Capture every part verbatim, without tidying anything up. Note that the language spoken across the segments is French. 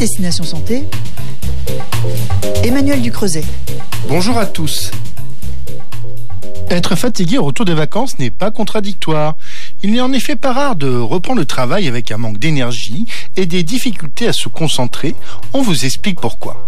Destination Santé, Emmanuel Ducreuset. Bonjour à tous. Être fatigué au retour des vacances n'est pas contradictoire. Il n'est en effet pas rare de reprendre le travail avec un manque d'énergie et des difficultés à se concentrer. On vous explique pourquoi.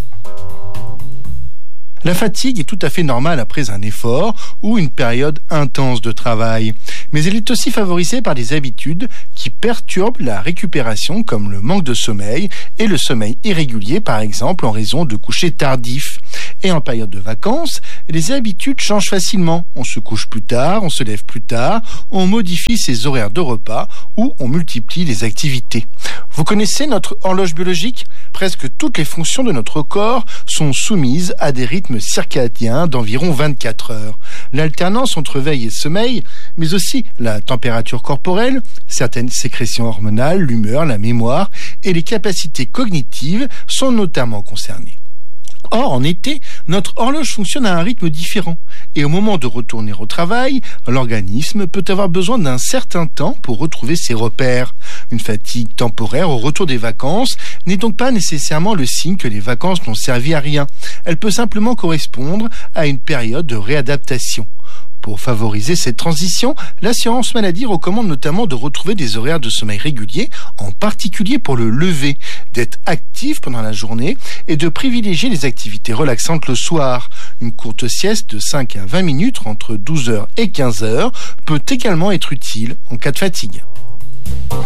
La fatigue est tout à fait normale après un effort ou une période intense de travail. Mais elle est aussi favorisée par des habitudes qui perturbent la récupération, comme le manque de sommeil et le sommeil irrégulier, par exemple en raison de coucher tardif. Et en période de vacances, les habitudes changent facilement. On se couche plus tard, on se lève plus tard, on modifie ses horaires de repas ou on multiplie les activités. Vous connaissez notre horloge biologique ? Presque toutes les fonctions de notre corps sont soumises à des rythmes circadiens d'environ vingt-quatre heures. L'alternance entre veille et sommeil, mais aussi la température corporelle, certaines sécrétions hormonales, l'humeur, la mémoire et les capacités cognitives sont notamment concernées. Or, en été, notre horloge fonctionne à un rythme différent. Et au moment de retourner au travail, l'organisme peut avoir besoin d'un certain temps pour retrouver ses repères. Une fatigue temporaire au retour des vacances n'est donc pas nécessairement le signe que les vacances n'ont servi à rien. Elle peut simplement correspondre à une période de réadaptation. Pour favoriser cette transition, l'assurance maladie recommande notamment de retrouver des horaires de sommeil réguliers, en particulier pour le lever, d'être actif pendant la journée et de privilégier les activités relaxantes le soir. Une courte sieste de cinq à vingt minutes entre douze heures et quinze heures peut également être utile en cas de fatigue.